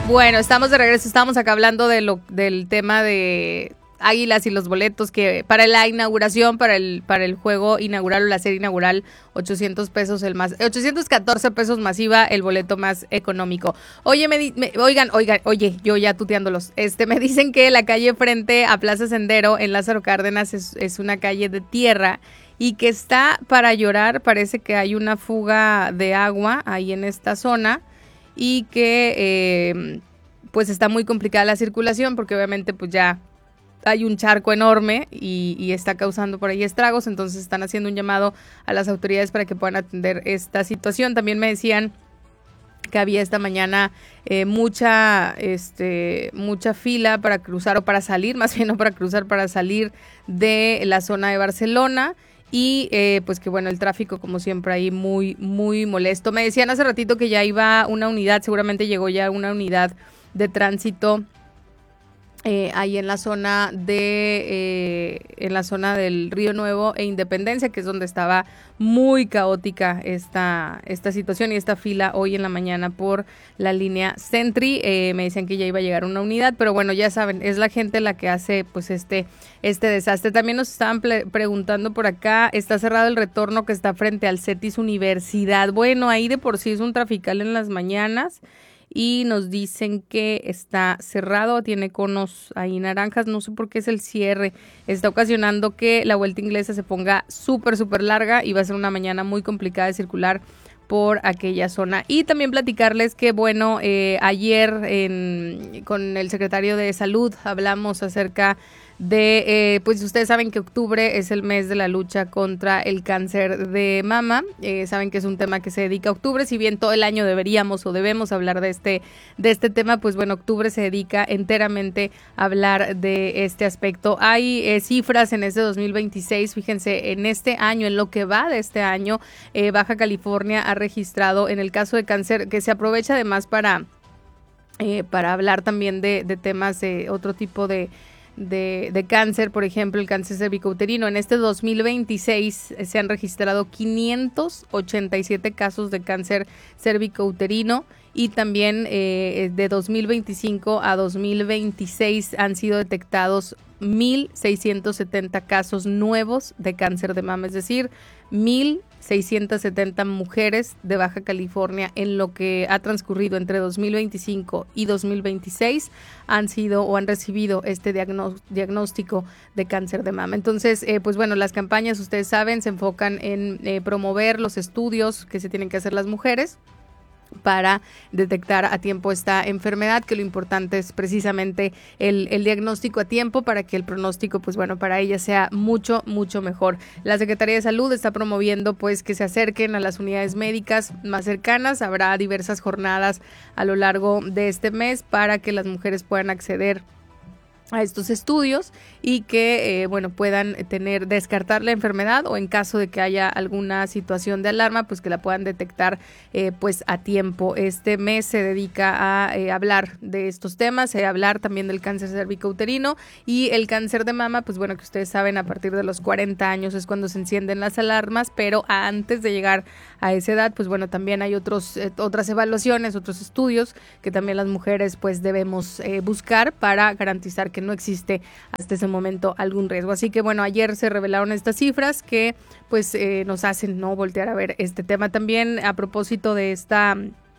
Bueno, estamos de regreso, estamos acá hablando del tema de Águilas y los boletos que para la inauguración, para el juego inaugural o la serie inaugural, 800 pesos 814 pesos masiva, el boleto más económico. Oye, oye, yo ya tuteándolos. Me dicen que la calle frente a Plaza Sendero en Lázaro Cárdenas es una calle de tierra y que está para llorar, parece que hay una fuga de agua ahí en esta zona. Y que pues está muy complicada la circulación porque obviamente pues ya hay un charco enorme y está causando por ahí estragos, entonces están haciendo un llamado a las autoridades para que puedan atender esta situación. También me decían que había esta mañana mucha fila para cruzar o para salir, más bien no para cruzar, para salir de la zona de Barcelona. Y pues que bueno, el tráfico como siempre ahí muy, muy molesto. Me decían hace ratito que ya iba una unidad, seguramente llegó ya una unidad de tránsito ahí en la zona del Río Nuevo e Independencia, que es donde estaba muy caótica esta situación y esta fila hoy en la mañana por la línea Sentry. Me decían que ya iba a llegar una unidad, pero bueno, ya saben, es la gente la que hace pues este desastre. También nos estaban preguntando por acá, está cerrado el retorno que está frente al CETIS Universidad. Bueno, ahí de por sí es un trafical en las mañanas. Y nos dicen que está cerrado, tiene conos ahí naranjas, no sé por qué es el cierre, está ocasionando que la Vuelta Inglesa se ponga súper, súper larga y va a ser una mañana muy complicada de circular por aquella zona. Y también platicarles que, bueno, ayer con el secretario de Salud hablamos acerca de, pues ustedes saben que octubre es el mes de la lucha contra el cáncer de mama, saben que es un tema que se dedica a octubre, si bien todo el año deberíamos o debemos hablar de este tema, pues bueno, octubre se dedica enteramente a hablar de este aspecto. Hay cifras en este 2026, fíjense, en este año, en lo que va de este año, Baja California ha registrado en el caso de cáncer, que se aprovecha además para hablar también de temas de otro tipo de cáncer, por ejemplo, el cáncer cervicouterino. En este 2026 se han registrado 587 casos de cáncer cervicouterino y también de 2025 a 2026 han sido detectados 1,670 casos nuevos de cáncer de mama, es decir, 1,670 mujeres de Baja California en lo que ha transcurrido entre 2025 y 2026 han sido o han recibido este diagnóstico de cáncer de mama. Entonces, pues bueno, las campañas, ustedes saben, se enfocan en promover los estudios que se tienen que hacer las mujeres para detectar a tiempo esta enfermedad, que lo importante es precisamente el diagnóstico a tiempo para que el pronóstico, pues bueno, para ella sea mucho, mucho mejor. La Secretaría de Salud está promoviendo pues que se acerquen a las unidades médicas más cercanas. Habrá diversas jornadas a lo largo de este mes para que las mujeres puedan acceder a estos estudios y que puedan descartar la enfermedad o en caso de que haya alguna situación de alarma, pues que la puedan detectar pues a tiempo. Este mes se dedica a hablar de estos temas, hablar también del cáncer cervicouterino y el cáncer de mama, pues bueno, que ustedes saben, a partir de los 40 años es cuando se encienden las alarmas, pero antes de llegar a esa edad, pues bueno, también hay otras evaluaciones, otros estudios que también las mujeres pues debemos buscar para garantizar que no existe hasta ese momento algún riesgo. Así que bueno, ayer se revelaron estas cifras que pues nos hacen no voltear a ver este tema. También a propósito de esta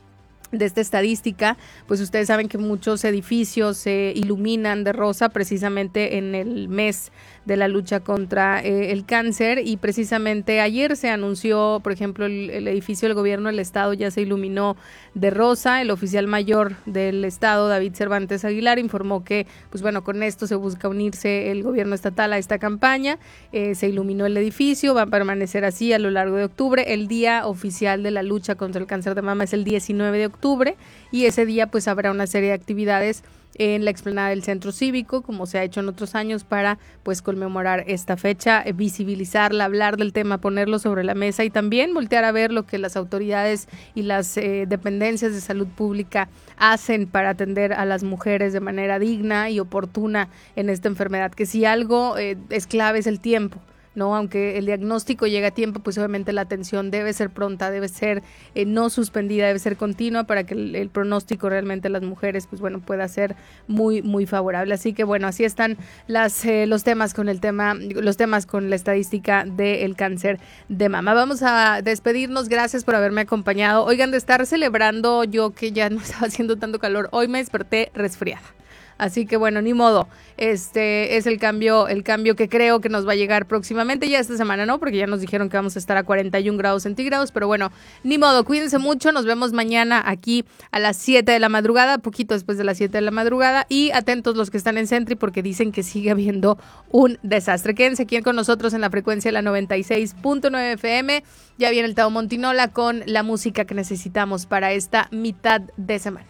estadística, pues ustedes saben que muchos edificios se iluminan de rosa precisamente en el mes de la lucha contra el cáncer y precisamente ayer se anunció, por ejemplo, el edificio del gobierno del estado ya se iluminó de rosa. El oficial mayor del estado, David Cervantes Aguilar, informó que pues bueno, con esto se busca unirse el gobierno estatal a esta campaña. Se iluminó el edificio, va a permanecer así a lo largo de octubre. El día oficial de la lucha contra el cáncer de mama es el 19 de octubre y ese día pues habrá una serie de actividades en la explanada del Centro Cívico, como se ha hecho en otros años, para pues conmemorar esta fecha, visibilizarla, hablar del tema, ponerlo sobre la mesa y también voltear a ver lo que las autoridades y las dependencias de salud pública hacen para atender a las mujeres de manera digna y oportuna en esta enfermedad, que si algo es clave es el tiempo. ¿no? Aunque el diagnóstico llega a tiempo, pues obviamente la atención debe ser pronta, debe ser no suspendida, debe ser continua para que el pronóstico realmente de las mujeres, pues bueno, pueda ser muy, muy favorable. Así que bueno, así están los temas con la estadística del cáncer de mama. Vamos a despedirnos, gracias por haberme acompañado. Oigan, de estar celebrando yo que ya no estaba haciendo tanto calor, hoy me desperté resfriada. Así que bueno, ni modo, este es el cambio que creo que nos va a llegar próximamente, ya esta semana no, porque ya nos dijeron que vamos a estar a 41 grados centígrados, pero bueno, ni modo, cuídense mucho, nos vemos mañana aquí a las 7 de la madrugada, poquito después de las 7 de la madrugada, y atentos los que están en Sentry porque dicen que sigue habiendo un desastre. Quédense aquí con nosotros en la frecuencia de la 96.9 FM, ya viene el Tao Montinola con la música que necesitamos para esta mitad de semana.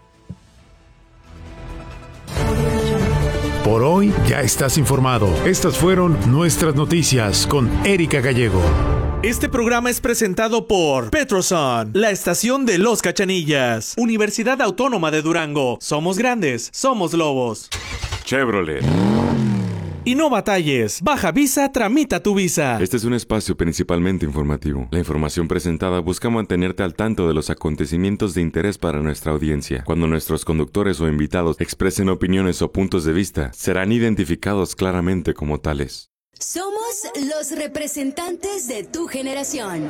Por hoy ya estás informado. Estas fueron nuestras noticias con Erika Gallego. Este programa es presentado por Petroson, la estación de Los Cachanillas. Universidad Autónoma de Durango. Somos grandes, somos lobos. Chevrolet. Y no batalles. Baja Visa, tramita tu visa. Este es un espacio principalmente informativo. La información presentada busca mantenerte al tanto de los acontecimientos de interés para nuestra audiencia. Cuando nuestros conductores o invitados expresen opiniones o puntos de vista, serán identificados claramente como tales. Somos los representantes de tu generación.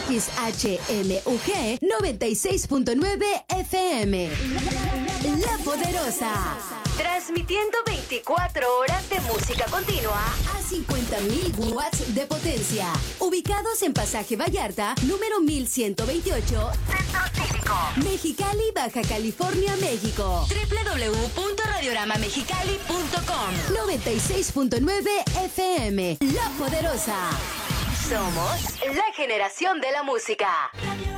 XHMUG 96.9 FM. La Poderosa. Transmitiendo 24 horas de música continua a 50.000 watts de potencia. Ubicados en Pasaje Vallarta, número 1128, Centro Cívico, Mexicali, Baja California, México. www.radioramamexicali.com 96.9 FM. La Poderosa. Somos la generación de la música.